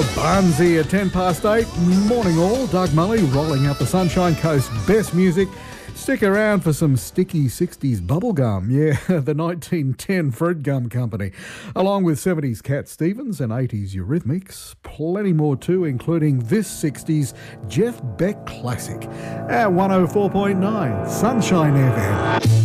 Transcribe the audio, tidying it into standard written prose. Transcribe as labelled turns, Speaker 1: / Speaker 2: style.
Speaker 1: Barnsey at 10 past 8. Morning all. Doug Mully rolling out the Sunshine Coast best music. Stick around for some sticky 60s bubblegum. Yeah, the 1910 Fred Gum Company. Along with 70s Cat Stevens and 80s Eurythmics. Plenty more too, including this 60s Jeff Beck classic at 104.9 Sunshine FM.